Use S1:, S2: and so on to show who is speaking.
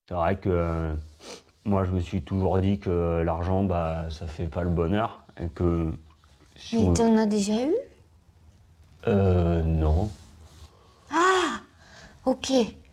S1: C'est vrai que moi, je me suis toujours dit que l'argent, bah, ça fait pas le bonheur. Et que si
S2: Mais
S1: on...
S2: t'en as déjà eu?
S1: Non.
S2: Ok.